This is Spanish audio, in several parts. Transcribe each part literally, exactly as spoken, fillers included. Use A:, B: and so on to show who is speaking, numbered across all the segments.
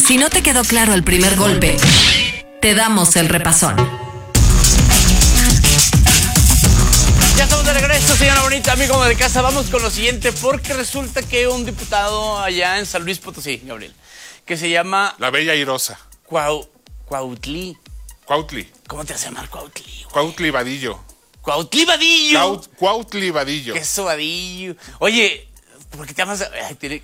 A: Si no te quedó claro el primer golpe, te damos el repasón.
B: Ya estamos de regreso, señora bonita, amigo de casa. Vamos con lo siguiente, porque resulta que un diputado allá en San Luis Potosí, Gabriel, que se llama...
C: La Bella Airosa.
B: Cuau, Cuautli.
C: Cuautli.
B: ¿Cómo te vas a llamar Cuautli?
C: Cuautli Vadillo.
B: Cuautli Vadillo.
C: Cuaut, Cuautli Vadillo.
B: Qué sobadillo. Oye, ¿por qué te llamas? Ay, tiene...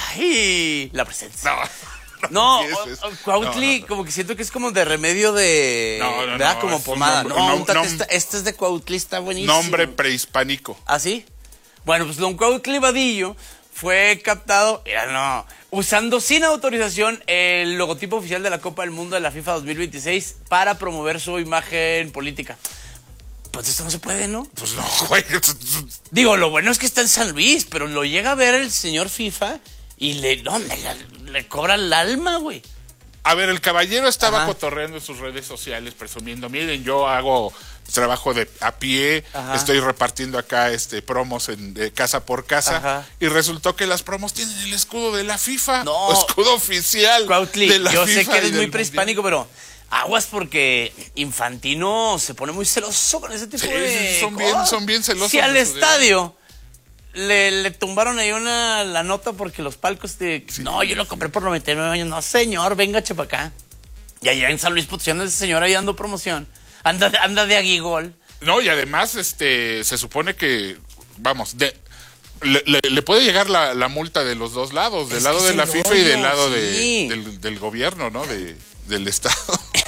B: Ay, la presencia.
C: No.
B: No, o, o, Cuautli, no, no, no. Como que siento que es como de remedio de...
C: No, no,
B: ¿verdad?
C: no.
B: Como pomada.
C: Nombre,
B: no,
C: nom, nom,
B: esta, este es de Cuautli, está buenísimo.
C: Nombre prehispánico.
B: ¿Ah, sí? Bueno, pues don Cuautli Vadillo fue captado, mira, no, usando sin autorización el logotipo oficial de la Copa del Mundo de la FIFA dos mil veintiséis para promover su imagen política. Pues esto no se puede, ¿no?
C: Pues no, güey.
B: Digo, lo bueno es que está en San Luis, pero lo llega a ver el señor FIFA y le, no, le, le cobra el alma, güey.
C: A ver, el caballero estaba
B: Ajá.
C: cotorreando en sus redes sociales, presumiendo, miren, yo hago trabajo de a pie,
B: Ajá.
C: estoy repartiendo acá este promos en, de casa por casa,
B: Ajá.
C: y resultó que las promos tienen el escudo de la FIFA,
B: No.
C: escudo oficial
B: Cuautli,
C: de la
B: yo
C: FIFA.
B: sé que eres
C: y
B: muy
C: del
B: prehispánico, pero aguas porque Infantino se pone muy celoso con ese tipo
C: Sí,
B: de
C: son
B: cosas.
C: bien- son bien celosos
B: Si al
C: de su
B: estadio le, le tumbaron ahí una la nota porque los palcos de... Sí. No, yo lo compré por noventa y nueve años. No, señor, venga, chepa acá. Y allá en San Luis Potosí anda ese señor ahí dando promoción. Anda, anda de aguigol.
C: No, y además este se supone que, vamos, de, le, le, le puede llegar la, la multa de los dos lados, del
B: Es
C: lado
B: que
C: de la
B: se
C: FIFA
B: rollo,
C: y del lado
B: sí.
C: de, del, del gobierno, ¿no? De, del Estado.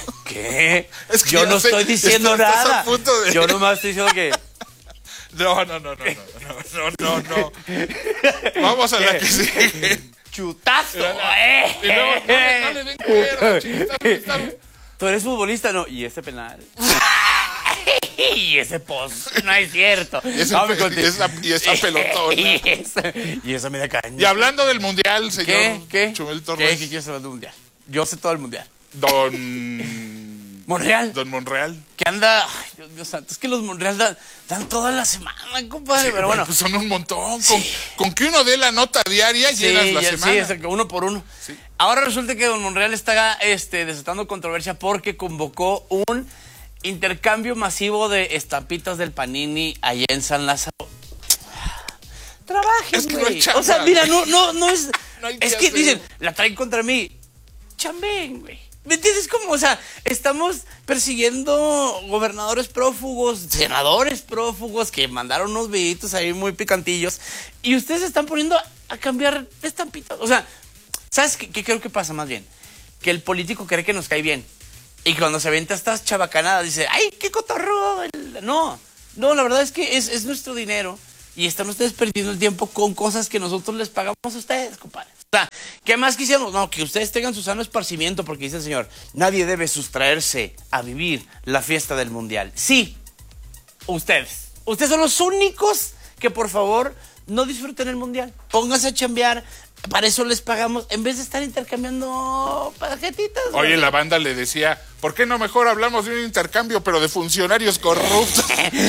B: ¿Qué?
C: Es que
B: yo
C: ya
B: no
C: sé,
B: estoy diciendo
C: estás- estás
B: nada.
C: a punto de-
B: Yo nomás estoy diciendo que...
C: No, no, no, no, no, no, no, no. Vamos a la que sigue.
B: ¡Chutazo!
C: Y luego, no, le- no le den cuero, chiquita, chiquita.
B: Tú eres futbolista, ¿no? Y ese penal. Y ese post. No es cierto.
C: Y esa,
B: No, me
C: y
B: conté.
C: esa, y esa pelotona.
B: Y esa, y esa media caña.
C: Y hablando del mundial, señor
B: ¿Qué? ¿Qué?
C: Chumel
B: ¿Qué?
C: Torres.
B: ¿Qué quieres hablar del mundial? Yo sé todo el mundial.
C: Don...
B: Monreal.
C: Don Monreal.
B: Que anda... Ay, Dios, Dios santo. Es que los Monreal dan, dan toda la semana, compadre.
C: Sí,
B: pero bueno.
C: pues son un montón.
B: Sí.
C: Con, con que uno dé la nota diaria,
B: Sí,
C: llenas la
B: ya-
C: semana.
B: sí, es el que uno por uno.
C: Sí.
B: Ahora resulta que don Monreal está este, desatando controversia porque convocó un intercambio masivo de estampitas del Panini allá en San Lázaro. Trabajen,
C: Es que no
B: güey.
C: hay chamba,
B: O sea, mira,
C: güey.
B: no, no, no es.
C: No hay
B: es
C: que
B: que
C: hacer.
B: dicen, la traen contra mí. Chambén, güey. ¿Me entiendes cómo? O sea, estamos persiguiendo gobernadores prófugos, senadores prófugos que mandaron unos videitos ahí muy picantillos y ustedes se están poniendo a, a cambiar de estampitas. O sea, ¿sabes qué, qué creo que pasa más bien? Que el político cree que nos cae bien y cuando se aventa estas chabacanadas dice, ¡ay, qué cotorro! No, no, la verdad es que es, es nuestro dinero y están ustedes perdiendo el tiempo con cosas que nosotros les pagamos a ustedes, compadre. O sea, ¿qué más quisiéramos? No, que ustedes tengan su sano esparcimiento, porque dice el señor, nadie debe sustraerse a vivir la fiesta del mundial. Sí, ustedes. Ustedes son los únicos que, por favor, no disfruten el mundial. Pónganse a chambear, para eso les pagamos, en vez de estar intercambiando tarjetitas.
C: Oye,
B: güey.
C: la banda le decía, ¿por qué no mejor hablamos de un intercambio, pero de funcionarios corruptos?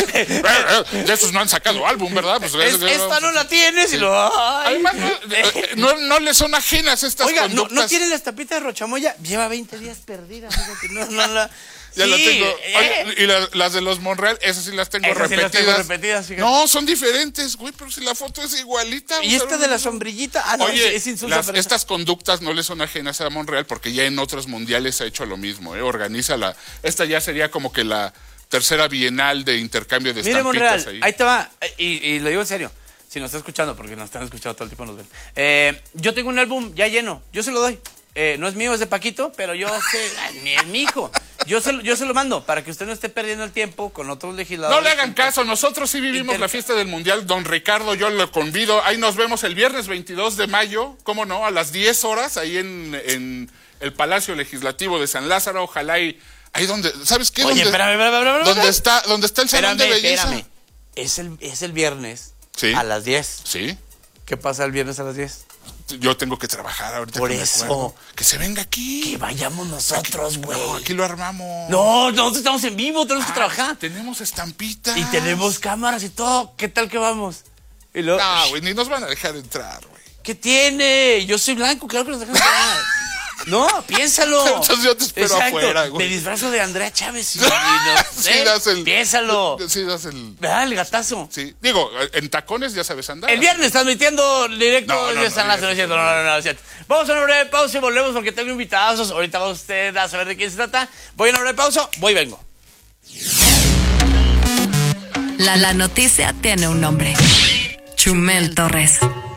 C: De esos no han sacado álbum, ¿verdad? Pues,
B: Es- esta no la tienes y lo... ay.
C: Además, no, eh, no, no le son ajenas estas
B: Oiga, no,
C: conductas.
B: no tiene la estampita de Rochamoya, lleva veinte días perdida. fíjate, No, no, la...
C: Ya la
B: Sí,
C: tengo.
B: eh.
C: Oye, y la- las de los Monreal, esas sí las tengo
B: Esas sí las
C: repetidas.
B: tengo repetidas, fíjate.
C: No, son diferentes, güey, pero si la foto es igualita.
B: Y
C: o sea,
B: esta de la sombrillita, ah, no,
C: Oye,
B: es, es insulsa,
C: las-
B: pero esa-
C: estas conductas no le son ajenas a Monreal porque ya en otros mundiales se ha hecho lo mismo, ¿eh? Organiza la... Esta ya sería como que la tercera bienal de intercambio de
B: Mire,
C: estampitas
B: Monreal,
C: ahí.
B: ahí te va, y, y lo digo en serio, si nos está escuchando, porque nos están escuchando todo el tiempo, nos ven. Eh, yo tengo un álbum ya lleno, yo se lo doy. Eh, no es mío, es de Paquito, pero yo sé, ay, ni es mi hijo. Yo se, lo- yo se lo mando para que usted no esté perdiendo el tiempo con otros legisladores.
C: No le hagan caso, nosotros sí vivimos
B: Inter-
C: la fiesta del Mundial. Don Ricardo, yo lo convido. Ahí nos vemos el viernes veintidós de mayo, cómo no, a las diez horas, ahí en, en el Palacio Legislativo de San Lázaro. Ojalá ahí, ahí donde, ¿sabes qué?
B: Oye,
C: donde,
B: espérame, espérame, espérame,
C: donde
B: espérame.
C: está, donde está el salón
B: Espérame,
C: de belleza.
B: espérame. Es el, es el viernes
C: Sí.
B: a las diez.
C: Sí,
B: ¿Qué pasa el viernes a las diez?
C: yo tengo que trabajar ahorita.
B: Por
C: que me
B: eso.
C: acuerdo. Que se venga aquí.
B: Que vayamos nosotros, güey.
C: No, aquí lo armamos.
B: No, nosotros estamos en vivo, tenemos
C: Ah,
B: que trabajar.
C: Tenemos estampitas.
B: Y tenemos cámaras y todo. ¿Qué tal que vamos? Y luego,
C: No, güey, ni nos van a dejar entrar, güey.
B: ¿qué tiene? Yo soy blanco, claro que nos dejan entrar. No, piénsalo.
C: Entonces yo te espero
B: Exacto.
C: afuera, güey.
B: Me disfrazo de Andrea Chávez. Y, y no
C: Sí,
B: sé,
C: das el-
B: piénsalo.
C: Sí, das el...
B: ¿Verdad? El gatazo.
C: Sí, digo, en tacones ya sabes andar.
B: El viernes transmitiendo directo
C: No, no,
B: desde
C: no,
B: San Lázaro,
C: no,
B: no es cierto, no, no, no, es cierto. Vamos a una breve pausa y volvemos porque tengo invitados. Ahorita va usted a saber de quién se trata. Voy a una breve pausa, voy y vengo.
A: La, la noticia tiene un nombre. Chumel Torres.